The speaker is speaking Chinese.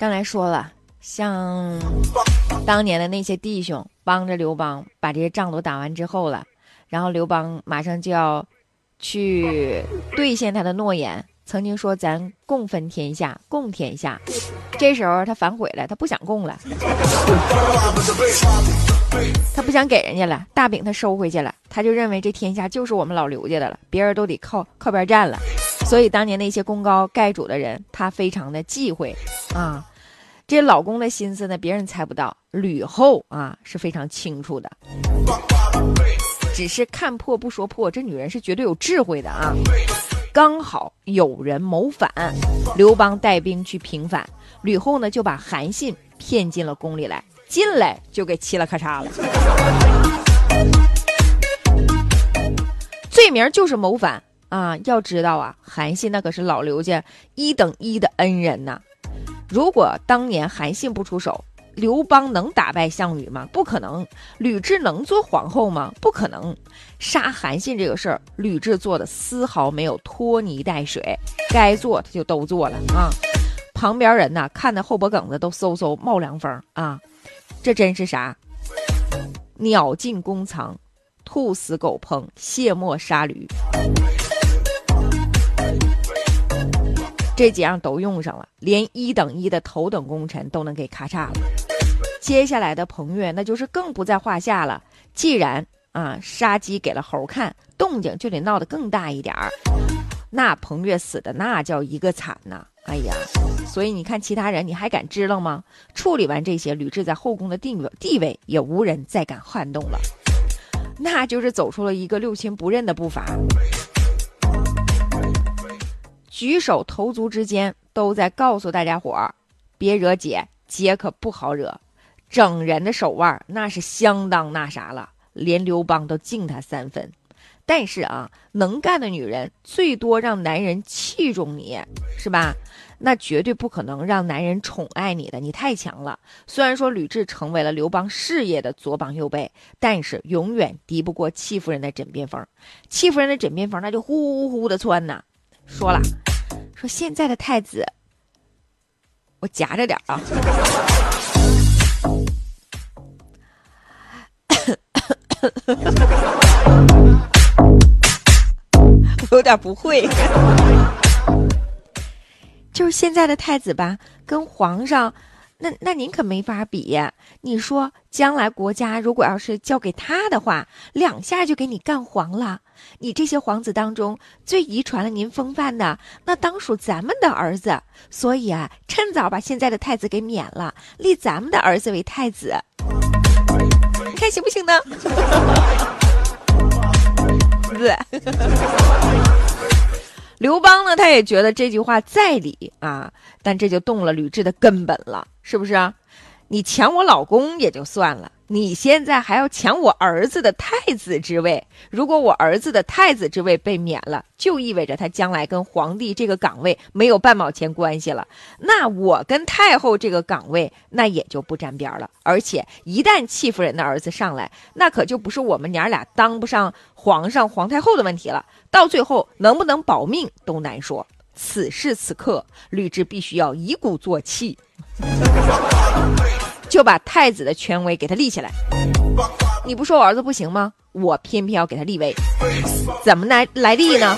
刚才说了，像当年的那些弟兄帮着刘邦把这些仗都打完之后了，然后刘邦马上就要去兑现他的诺言，曾经说咱共分天下，共天下。这时候他反悔了，他不想共了，他不想给人家了，大饼他收回去了，他就认为这天下就是我们老刘家的了，别人都得靠边站了。所以当年那些功高盖主的人，他非常的忌讳啊。这老公的心思呢，别人猜不到，吕后啊是非常清楚的，只是看破不说破，这女人是绝对有智慧的啊。刚好有人谋反，刘邦带兵去平反，吕后呢就把韩信骗进了宫里来，进来就给嘁了咔嚓了。罪名就是谋反啊！要知道啊，韩信那可是老刘家1等1的恩人呐。如果当年韩信不出手，刘邦能打败项羽吗？不可能。吕雉能做皇后吗？不可能。杀韩信这个事儿，吕雉做的丝毫没有拖泥带水，该做他就都做了啊。旁边人呐，看得后脖梗子都嗖嗖冒凉风啊！这真是啥？鸟进宫藏，兔死狗烹，卸磨杀驴。这几样都用上了，连1等1的头等功臣都能给咔嚓了。接下来的彭越那就是更不在话下了。既然杀鸡给了猴看，动静就得闹得更大一点儿。那彭越死的那叫一个惨呐！哎呀，所以你看其他人你还敢支棱吗？处理完这些，吕雉在后宫的地位也无人再敢撼动了，那就是走出了一个六亲不认的步伐。举手投足之间都在告诉大家伙儿，别惹姐，姐可不好惹。整人的手腕那是相当那啥了，连刘邦都敬他3分。但是啊，能干的女人最多让男人器重你，是吧？那绝对不可能让男人宠爱你的，你太强了。虽然说吕雉成为了刘邦事业的左膀右臂，但是永远敌不过戚夫人的枕边风。戚夫人的枕边风那就呼呼的窜呐。说现在的太子，我夹着点啊。我有点不会。就是现在的太子吧，跟皇上那您可没法比呀。你说将来国家如果要是交给他的话，2下就给你干黄了。你这些皇子当中最遗传了您风范的，那当属咱们的儿子。所以啊，趁早把现在的太子给免了，立咱们的儿子为太子。你看行不行呢？刘邦呢，他也觉得这句话在理啊，但这就动了吕雉的根本了，是不是啊？你抢我老公也就算了，你现在还要抢我儿子的太子之位。如果我儿子的太子之位被免了，就意味着他将来跟皇帝这个岗位没有半毛钱关系了。那我跟太后这个岗位那也就不沾边了。而且一旦戚夫人的儿子上来，那可就不是我们娘俩当不上皇上皇太后的问题了，到最后能不能保命都难说。此时此刻，吕雉必须要一鼓作气，就把太子的权威给他立起来。你不说我儿子不行吗？我偏偏要给他立威，怎么来立呢？